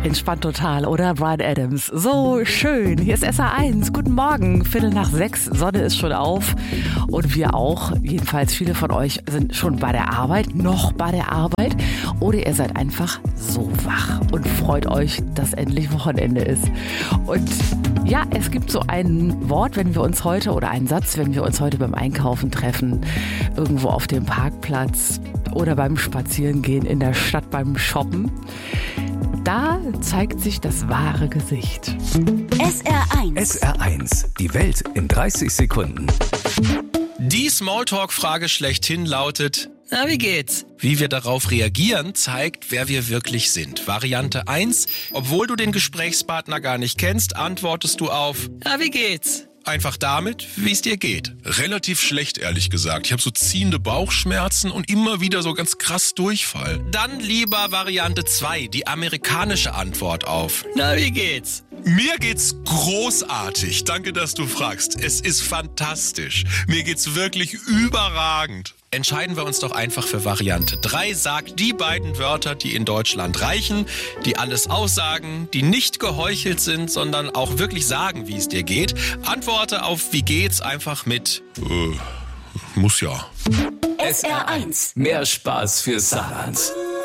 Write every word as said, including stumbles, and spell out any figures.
Entspannt total, oder? Bryan Adams. So schön. Hier ist S R eins. Guten Morgen. Viertel nach sechs. Sonne ist schon auf. Und wir auch. Jedenfalls viele von euch sind schon bei der Arbeit. Noch bei der Arbeit. Oder ihr seid einfach so wach und freut euch, dass endlich Wochenende ist. Und ja, es gibt so ein Wort, wenn wir uns heute, oder einen Satz, wenn wir uns heute beim Einkaufen treffen. Irgendwo auf dem Parkplatz oder beim Spazierengehen in der Stadt beim Shoppen. Da zeigt sich das wahre Gesicht. S R eins. S R eins. Die Welt in dreißig Sekunden. Die Smalltalk-Frage schlechthin lautet: Na, wie geht's? Wie wir darauf reagieren, zeigt, wer wir wirklich sind. Variante eins: Obwohl du den Gesprächspartner gar nicht kennst, antwortest du auf: Na, wie geht's? Einfach damit, wie es dir geht. Relativ schlecht, ehrlich gesagt. Ich habe so ziehende Bauchschmerzen und immer wieder so ganz krass Durchfall. Dann lieber Variante zwei, die amerikanische Antwort auf: Na, wie geht's? Mir geht's großartig. Danke, dass du fragst. Es ist fantastisch. Mir geht's wirklich überragend. Entscheiden wir uns doch einfach für Variante drei. Sagt die beiden Wörter, die in Deutschland reichen, die alles aussagen, die nicht geheuchelt sind, sondern auch wirklich sagen, wie es dir geht. Antworte auf wie geht's einfach mit Äh, muss ja. S R eins. Mehr Spaß für Saarland.